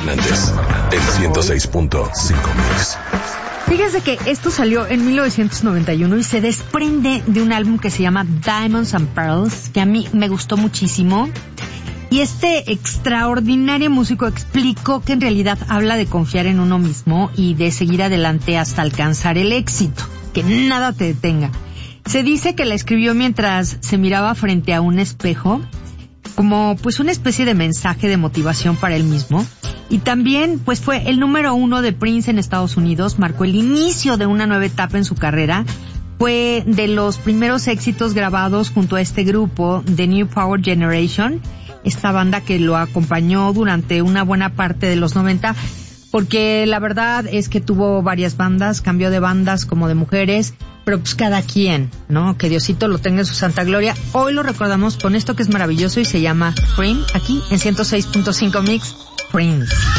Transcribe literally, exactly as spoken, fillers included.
Fernández, el ciento seis punto cinco Mix. Fíjense que esto salió en mil novecientos noventa y uno y se desprende de un álbum que se llama Diamonds and Pearls, que a mí me gustó muchísimo. Y este extraordinario músico explicó que en realidad habla de confiar en uno mismo y de seguir adelante hasta alcanzar el éxito, que nada te detenga. Se dice que la escribió mientras se miraba frente a un espejo, como pues una especie de mensaje de motivación para él mismo. Y también pues fue el número uno de Prince en Estados Unidos, marcó el inicio de una nueva etapa en su carrera. Fue de los primeros éxitos grabados junto a este grupo, The New Power Generation, esta banda que lo acompañó durante una buena parte de los noventa, porque la verdad es que tuvo varias bandas, cambió de bandas como de mujeres, pero pues cada quien, ¿no? Que Diosito lo tenga en su santa gloria. Hoy lo recordamos con esto que es maravilloso y se llama Prince, aquí en ciento seis punto cinco Mix, Prince.